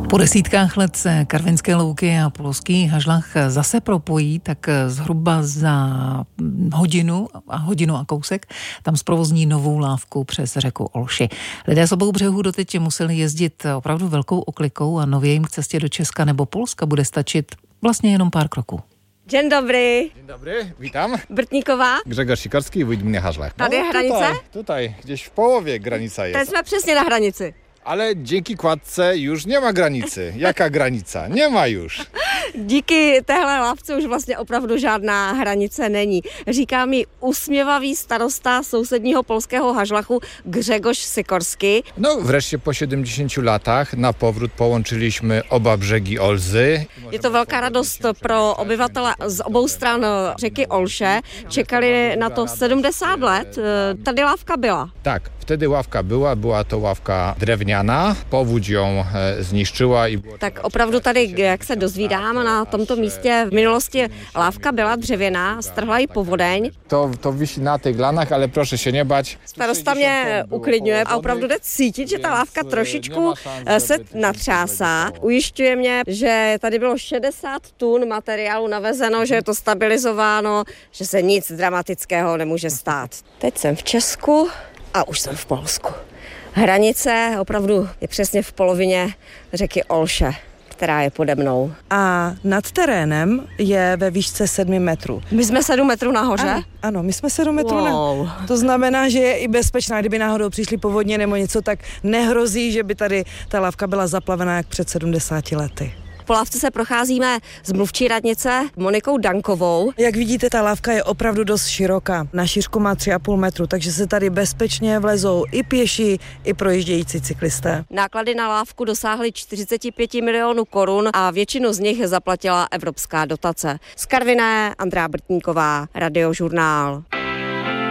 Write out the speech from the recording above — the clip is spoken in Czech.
Po desítkách let se Karvinské louky a polský Hažlach zase propojí, tak zhruba za hodinu a kousek tam zprovozní novou lávku přes řeku Olši. Lidé z obou břehů doteď museli jezdit opravdu velkou oklikou a nově jim k cestě do Česka nebo Polska bude stačit vlastně jenom pár kroků. Dzień dobry. Dzień dobry, witam. Brtníková. Grzegorz Sikorski, wójt gminy Hażlach. Tady je hranice? Tutaj, gdzieś w połowie granica jest. Teď jsme přesně na hranici. Ale dzięki kładce już nie ma granicy. Jaka granica? Nie ma już. Díky téhle lávce už vlastně opravdu žádná hranice není. Říká mi usměvavý starosta sousedního polského Hažlachu Grzegorz Sikorski. No wreszcie po 70 latach na powrót połączyliśmy oba brzegi Olzy. Je to velká radost pro obyvatele z obou stran řeky Olše. Čekali na to 70 let. Tady lávka byla. Tak, wtedy ławka była to ławka drewniana. Powódź ją zniszczyła. Tak opravdu tady, jak se dozvídám, na tomto místě v minulosti lávka byla dřevěná, strhla ji povodeň. To visí na těch lanách, ale proszę się nie bać. Starosta mě uklidňuje a opravdu jde cítit, že ta lávka trošičku se natřásá. Ujišťuje mě, že tady bylo 60 tun materiálu navezeno, že je to stabilizováno, že se nic dramatického nemůže stát. Teď jsem v Česku a už jsem v Polsku. Hranice opravdu je přesně v polovině řeky Olše, která je pode mnou. A nad terénem je ve výšce 7 metrů. My jsme 7 metrů nahoře? Ano, my jsme 7 metrů nahoře. To znamená, že je i bezpečná, kdyby náhodou přišli povodně nebo něco, tak nehrozí, že by tady ta lávka byla zaplavená jak před 70 lety. Po lávce se procházíme s mluvčí radnice Monikou Dankovou. Jak vidíte, ta lávka je opravdu dost široká. Na šířku má 3,5 metru, takže se tady bezpečně vlezou i pěší, i projíždějící cyklisté. Náklady na lávku dosáhly 45 milionů korun a většinu z nich zaplatila evropská dotace. Z Karviné Andrea Brtníková, Radiožurnál.